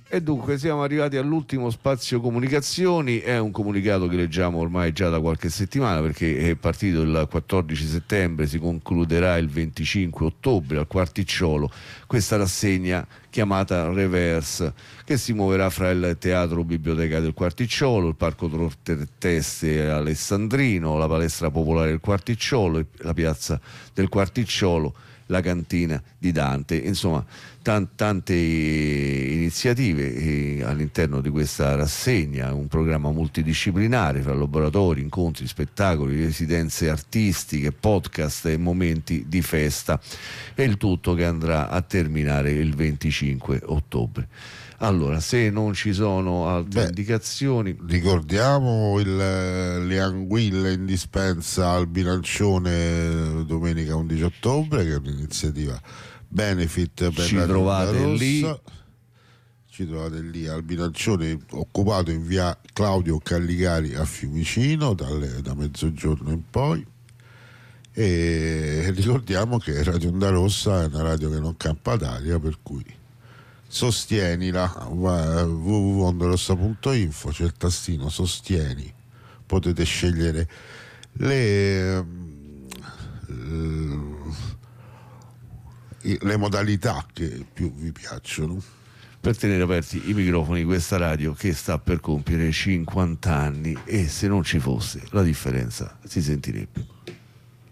E dunque siamo arrivati all'ultimo spazio comunicazioni. È un comunicato che leggiamo ormai già da qualche settimana, perché è partito il 14 settembre, si concluderà il 25 ottobre al Quarticciolo questa rassegna chiamata Reverse, che si muoverà fra il Teatro Biblioteca del Quarticciolo, il Parco Teste Alessandrino, la Palestra Popolare del Quarticciolo, la Piazza del Quarticciolo, la Cantina di Dante. Insomma, tante iniziative all'interno di questa rassegna, un programma multidisciplinare fra laboratori, incontri, spettacoli, residenze artistiche, podcast e momenti di festa, e il tutto che andrà a terminare il 25 ottobre. Allora, se non ci sono altre indicazioni, ricordiamo le anguille in dispensa al Bilancione domenica 11 ottobre, che è un'iniziativa benefit per ci la trovate Rossa. lì. Ci trovate lì al Bilancione, occupato in via Claudio Calligari a Fiumicino da mezzogiorno in poi. E ricordiamo che Radio Onda Rossa è una radio che non campa d'aria, per cui sostienila, www.ondorossa.info, c'è il tastino sostieni, potete scegliere le modalità che più vi piacciono per tenere aperti i microfoni di questa radio che sta per compiere 50 anni, e se non ci fosse la differenza si sentirebbe.